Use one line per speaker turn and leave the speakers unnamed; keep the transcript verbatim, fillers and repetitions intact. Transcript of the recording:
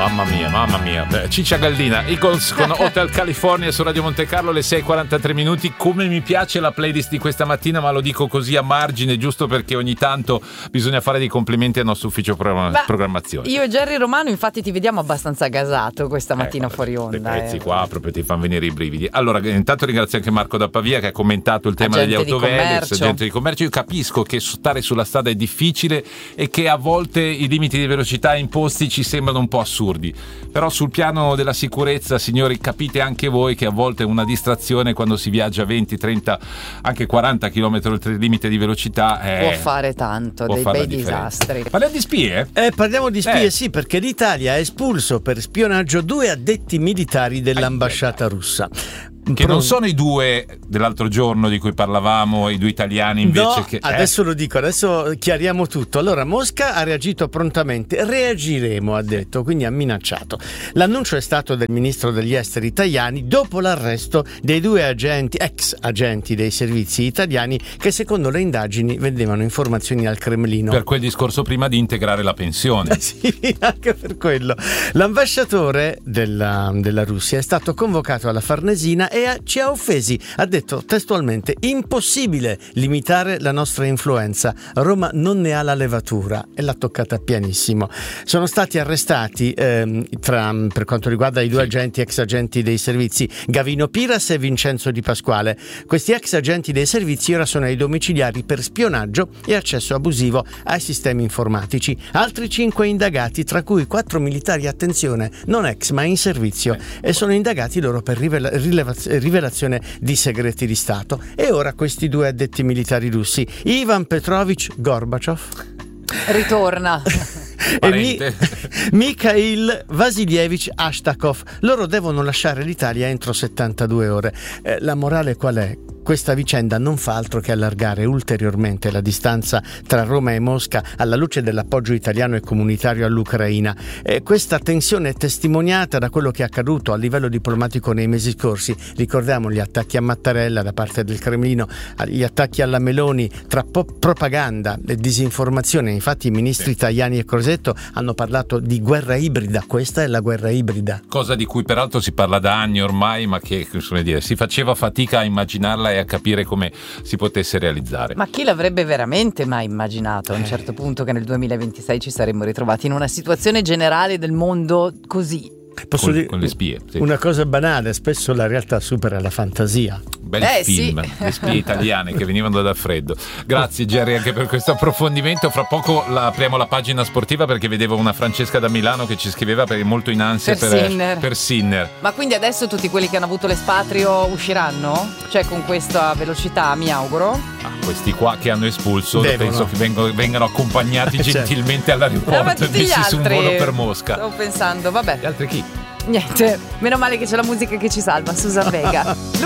Mamma mia, mamma mia. Ciccia Galdina, Eagles con Hotel California su Radio Monte Carlo, le sei e quarantatré minuti. Come mi piace la playlist di questa mattina, ma lo dico così a margine, giusto perché ogni tanto bisogna fare dei complimenti al nostro ufficio pro-
Beh,
programmazione.
Io e Gerry Romano infatti ti vediamo abbastanza gasato questa mattina
eh,
fuori onda.
Questi pezzi
eh.
qua proprio ti fanno venire i brividi. Allora, intanto ringrazio anche Marco da Pavia che ha commentato il tema
Agente
degli
di
autovelox,
commercio.
agente di commercio. Io capisco che stare sulla strada è difficile e che a volte i limiti di velocità imposti ci sembrano un po' assurdi, però sul piano della sicurezza, signori, capite anche voi che a volte è una distrazione quando si viaggia venti, trenta, anche quaranta chilometri oltre il limite di velocità. Eh,
può fare tanto,
può
dei
fare
bei
la differenza.
disastri.
Parliamo di spie?
Eh, parliamo di spie,
Eh.
sì, perché l'Italia ha espulso per spionaggio due addetti militari dell'ambasciata russa.
Che non sono i due dell'altro giorno di cui parlavamo, i due italiani invece
no,
che...
adesso
eh?
lo dico, adesso chiariamo tutto. Allora, Mosca ha reagito prontamente, reagiremo, ha detto, quindi ha minacciato. L'annuncio è stato del ministro degli esteri Tajani dopo l'arresto dei due agenti, ex agenti dei servizi italiani che secondo le indagini vendevano informazioni al Cremlino.
Per quel discorso prima di integrare la pensione.
Sì, anche per quello. L'ambasciatore della, della Russia è stato convocato alla Farnesina e ha, ci ha offesi. Ha detto testualmente: impossibile limitare la nostra influenza. Roma non ne ha la levatura, e l'ha toccata pianissimo. Sono stati arrestati ehm, tra, per quanto riguarda i due
sì.
agenti, ex agenti dei servizi, Gavino Piras e Vincenzo Di Pasquale. Questi ex agenti dei servizi ora sono ai domiciliari per spionaggio e accesso abusivo ai sistemi informatici. Altri cinque indagati, tra cui quattro militari, attenzione, non ex ma in servizio, e sono indagati loro per rivela- rileva- rivelazione di segreti di Stato. E ora questi due addetti militari russi, Ivan Petrovich Gorbaciov
Ritorna.
e Mi- Mikhail Vasilievich Ashtakov, loro devono lasciare l'Italia entro settantadue ore. Eh, la morale qual è? Questa vicenda non fa altro che allargare ulteriormente la distanza tra Roma e Mosca alla luce dell'appoggio italiano e comunitario all'Ucraina. E questa tensione è testimoniata da quello che è accaduto a livello diplomatico nei mesi scorsi. Ricordiamo gli attacchi a Mattarella da parte del Cremlino, gli attacchi alla Meloni, tra po- propaganda e disinformazione. Infatti i ministri Tajani e Crosetto hanno parlato di guerra ibrida. Questa è la guerra ibrida.
Cosa di cui peraltro si parla da anni ormai, ma che, come dire, si faceva fatica a immaginarla e a capire come si potesse realizzare.
Ma chi l'avrebbe veramente mai immaginato a un certo punto che nel duemilaventisei ci saremmo ritrovati in una situazione generale del mondo così?
Posso
con,
dire
con le spie, sì.
Una cosa banale, spesso la realtà supera la fantasia.
Bel
Eh,
film,
sì.
le spie italiane che venivano dal freddo. Grazie Gerry anche per questo approfondimento. Fra poco la, apriamo la pagina sportiva perché vedevo una Francesca da Milano che ci scriveva perché è molto in ansia
Per
per,
Sinner.
per Sinner.
Ma quindi adesso tutti quelli che hanno avuto l'espatrio usciranno? Cioè con questa velocità, mi auguro?
Ah, questi qua che hanno espulso
Devono.
penso che vengo, vengano accompagnati
Certo.
gentilmente
Eh, ma
all'aeroporto e
tutti gli
messi su un
altri,
volo per Mosca.
stavo pensando, vabbè.
Gli altri chi?
Niente, meno male che c'è la musica che ci salva, Susan Vega.